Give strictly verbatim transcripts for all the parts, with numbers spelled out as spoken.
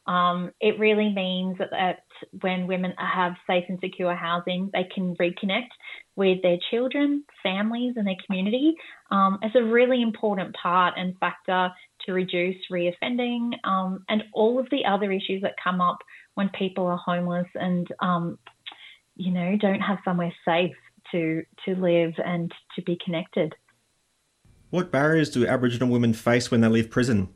Um, it really means that, that when women have safe and secure housing, they can reconnect with their children, families, and their community. Um, it's a really important part and factor to reduce reoffending um, and all of the other issues that come up when people are homeless and, um, you know, don't have somewhere safe to to live and to be connected. What barriers do Aboriginal women face when they leave prison?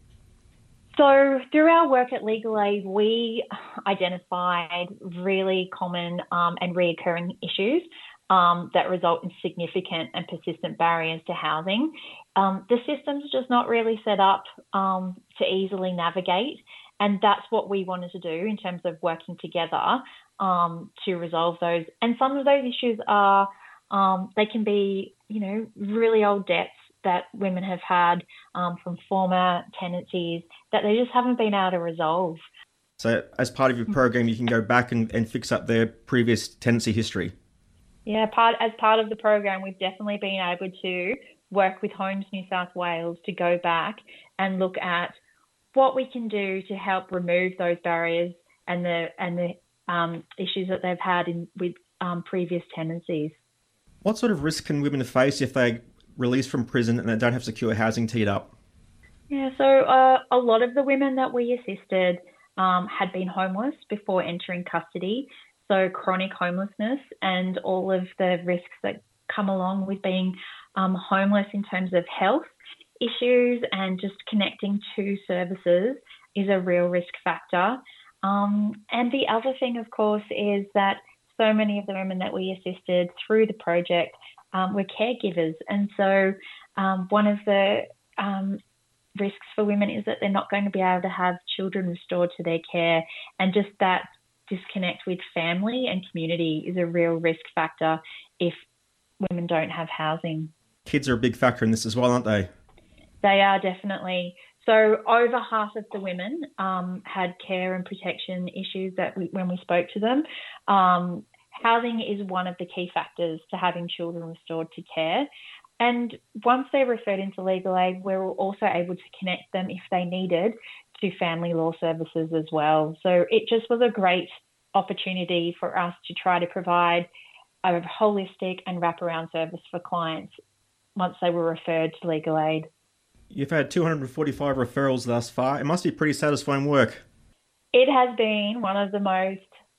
So through our work at Legal Aid, we identified really common um, and reoccurring issues um, that result in significant and persistent barriers to housing. Um, the system's just not really set up um, to easily navigate, and that's what we wanted to do in terms of working together um, to resolve those. And some of those issues are um, they can be, you know, really old debts that women have had um, from former tenancies that they just haven't been able to resolve. So, as part of your program, you can go back and, and fix up their previous tenancy history. Yeah, part as part of the program, we've definitely been able to work with Homes New South Wales to go back and look at what we can do to help remove those barriers and the and the um, issues that they've had in with um, previous tenancies. What sort of risk can women face if they release from prison and they don't have secure housing teed up? Yeah, so uh, a lot of the women that we assisted um, had been homeless before entering custody. So chronic homelessness and all of the risks that come along with being um, homeless in terms of health issues and just connecting to services is a real risk factor. Um, and the other thing, of course, is that so many of the women that we assisted through the project um, were caregivers. And so um, one of the um, risks for women is that they're not going to be able to have children restored to their care, and just that disconnect with family and community is a real risk factor if women don't have housing. Kids are a big factor in this as well, aren't they? They are definitely. So over half of the women um, had care and protection issues that we, when we spoke to them. Um, housing is one of the key factors to having children restored to care. And once they're referred into legal aid, we're also able to connect them, if they needed, to family law services as well. So it just was a great opportunity for us to try to provide a holistic and wraparound service for clients once they were referred to legal aid. You've had two hundred forty-five referrals thus far. It must be pretty satisfying work. It has been one of the most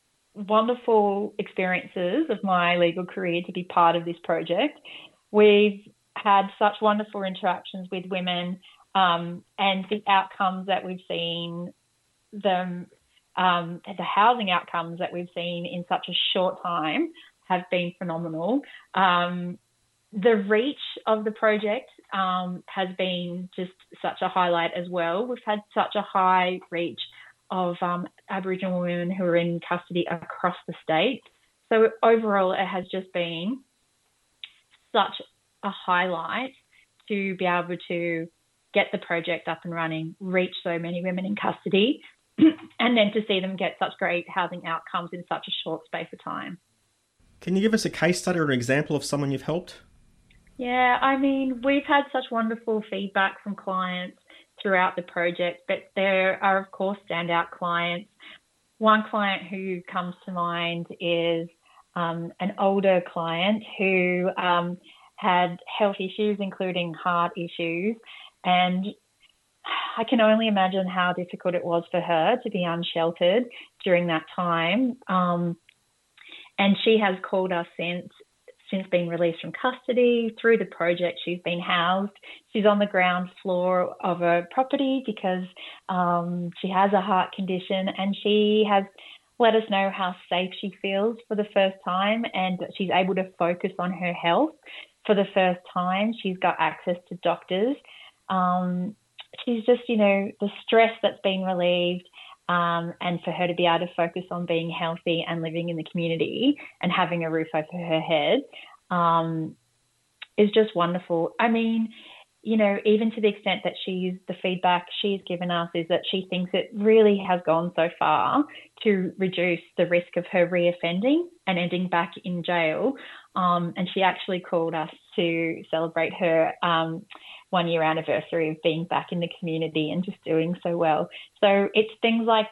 wonderful experiences of my legal career to be part of this project. We've had such wonderful interactions with women, um, and the outcomes that we've seen, them, um, the housing outcomes that we've seen in such a short time have been phenomenal. Um, the reach of the project um, has been just such a highlight as well. We've had such a high reach of um, Aboriginal women who are in custody across the state. So overall, it has just been such a highlight to be able to get the project up and running, reach so many women in custody, and then to see them get such great housing outcomes in such a short space of time. Can you give us a case study or an example of someone you've helped? Yeah, I mean, we've had such wonderful feedback from clients throughout the project, but there are, of course, standout clients. One client who comes to mind is um, an older client who um, had health issues, including heart issues, and I can only imagine how difficult it was for her to be unsheltered during that time. Um, and she has called us since since being released from custody. Through the project, she's been housed. She's on the ground floor of a property because um, she has a heart condition, and she has let us know how safe she feels for the first time, and that she's able to focus on her health for the first time. She's got access to doctors. Um, she's just, you know, the stress that's been relieved, um, and for her to be able to focus on being healthy and living in the community and having a roof over her head um, is just wonderful. I mean, you know, even to the extent that she's, the feedback she's given us is that she thinks it really has gone so far to reduce the risk of her reoffending and ending back in jail. Um, and she actually called us to celebrate her um, one year anniversary of being back in the community and just doing so well. So it's things like